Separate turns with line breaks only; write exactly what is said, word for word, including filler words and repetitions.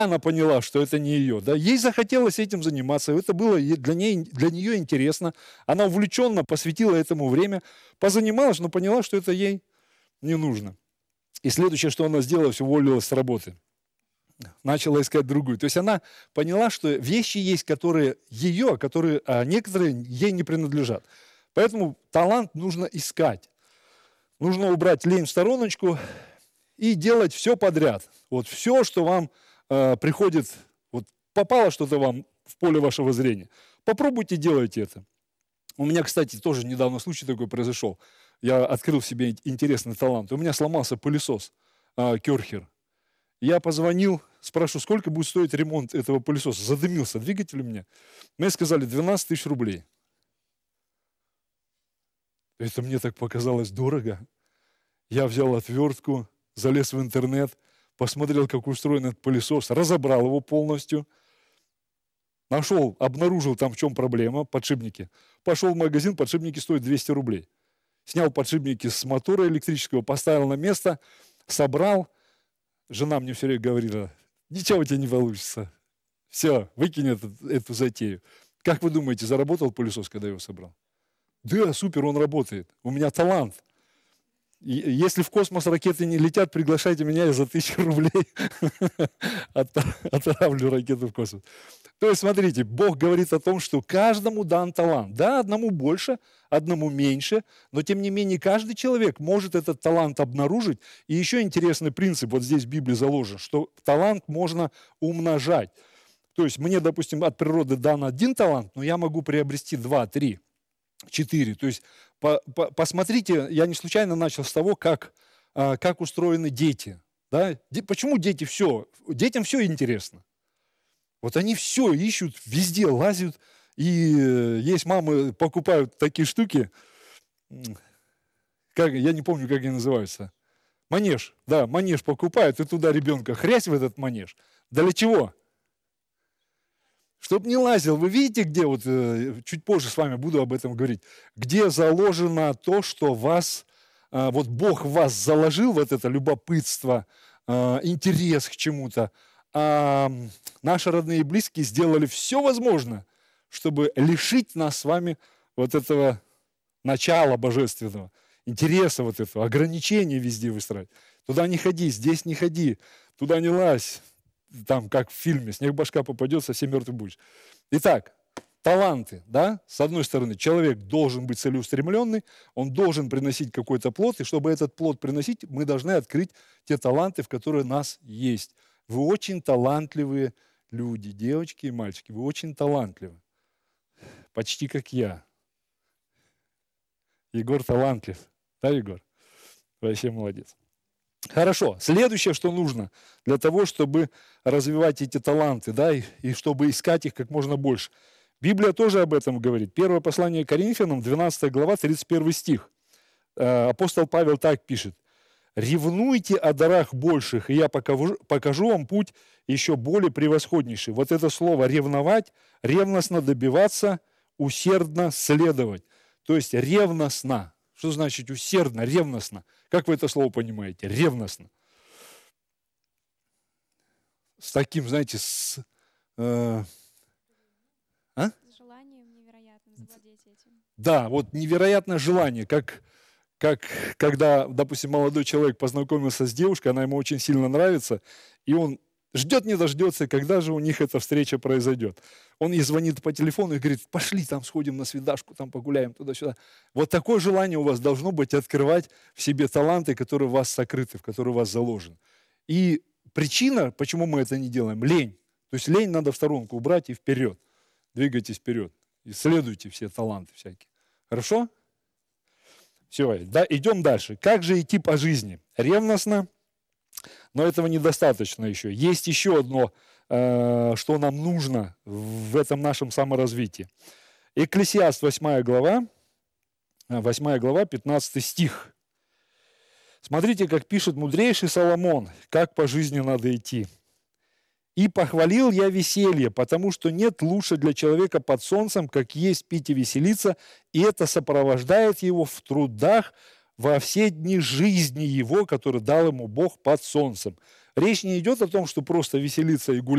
она поняла, что это не ее. Да? Ей захотелось этим заниматься, это было для, ней, для нее интересно. Она увлеченно посвятила этому время, позанималась, но поняла, что это ей не нужно. И следующее, что она сделала, все уволилась с работы. Начала искать другую. То есть она поняла, что вещи есть, которые ее, которые, а некоторые ей не принадлежат. Поэтому талант нужно искать. Нужно убрать лень в стороночку и делать все подряд. Вот все, что вам э, приходит, вот попало что-то вам в поле вашего зрения. Попробуйте делать это. У меня, кстати, тоже недавно случай такой произошел. Я открыл в себе интересный талант. У меня сломался пылесос э, Керхер. Я позвонил, спрашиваю, сколько будет стоить ремонт этого пылесоса. Задымился двигатель у меня. Мне сказали двенадцать тысяч рублей. Это мне так показалось дорого. Я взял отвертку, залез в интернет, посмотрел, как устроен этот пылесос, разобрал его полностью. Нашел, обнаружил там, в чем проблема, подшипники. Пошел в магазин, подшипники стоят двести рублей. Снял подшипники с мотора электрического, поставил на место, собрал. Жена мне все время говорила, ничего у тебя не получится. Все, выкинь эту, эту затею. Как вы думаете, заработал пылесос, когда я его собрал? Да, супер, он работает. У меня талант. И если в космос ракеты не летят, приглашайте меня, я за тысячу рублей отправлю ракету в космос. То есть, смотрите, Бог говорит о том, что каждому дан талант. Да, одному больше, одному меньше, но тем не менее каждый человек может этот талант обнаружить. И еще интересный принцип, вот здесь в Библии заложен, что талант можно умножать. То есть мне, допустим, от природы дан один талант, но я могу приобрести два, три, четыре. То есть по, по, посмотрите, я не случайно начал с того, как, как устроены дети. Да? Почему дети все? Детям все интересно. Вот они все ищут, везде лазят, и есть мамы, покупают такие штуки, как, я не помню, как они называются. Манеж, да, манеж покупают, и туда ребенка хрясь в этот манеж. Да для чего? Чтоб не лазил. Вы видите, где, вот чуть позже с вами буду об этом говорить, где заложено то, что вас, вот Бог в вас заложил, вот это любопытство, интерес к чему-то, а наши родные и близкие сделали все возможное, чтобы лишить нас с вами вот этого начала божественного, интереса вот этого, ограничения везде выстраивать. Туда не ходи, здесь не ходи, туда не лазь. Там, как в фильме, снег башка попадет, совсем мертвый будешь. Итак, таланты, да, с одной стороны, человек должен быть целеустремленный, он должен приносить какой-то плод, и чтобы этот плод приносить, мы должны открыть те таланты, в которые у нас есть. Вы очень талантливые люди, девочки и мальчики, вы очень талантливы. Почти как я. Егор талантлив. Да, Егор? Вообще молодец. Хорошо. Следующее, что нужно для того, чтобы развивать эти таланты, да, и, и чтобы искать их как можно больше. Библия тоже об этом говорит. Первое послание к Коринфянам, двенадцатая глава, тридцать первый стих. Апостол Павел так пишет. «Ревнуйте о дарах больших, и я покажу, покажу вам путь еще более превосходнейший». Вот это слово «ревновать», ревностно добиваться, усердно следовать. То есть ревностно. Что значит усердно, ревностно? Как вы это слово понимаете? Ревностно. С таким, знаете, с... Э, а?
С желанием невероятным завладеть этим.
Да, вот невероятное желание, как... Как когда, допустим, молодой человек познакомился с девушкой, она ему очень сильно нравится, и он ждет, не дождется, когда же у них эта встреча произойдет. Он ей звонит по телефону и говорит, пошли там сходим на свидашку, там погуляем туда-сюда. Вот такое желание у вас должно быть открывать в себе таланты, которые у вас сокрыты, в которые у вас заложены. И причина, почему мы это не делаем, лень. То есть лень надо в сторонку убрать и вперед. Двигайтесь вперед. Исследуйте все таланты всякие. Хорошо? Все, да, идем дальше. Как же идти по жизни? Ревностно, но этого недостаточно еще. Есть еще одно, э, что нам нужно в этом нашем саморазвитии. Экклесиаст, восьмая глава, восьмая глава, пятнадцатый стих. Смотрите, как пишет мудрейший Соломон, как по жизни надо идти. «И похвалил я веселье, потому что нет лучше для человека под солнцем, как есть пить и веселиться, и это сопровождает его в трудах во все дни жизни его, который дал ему Бог под солнцем». Речь не идет о том, что просто веселиться и гулять.